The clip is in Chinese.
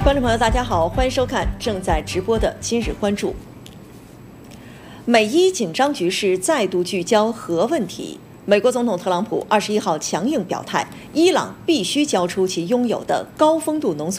观众朋友，大家好，欢迎收看正在直播的《今日关注》。美伊紧张局势再度聚焦核问题。美国总统特朗普21号强硬表态，伊朗必须交出其拥有的高丰度浓缩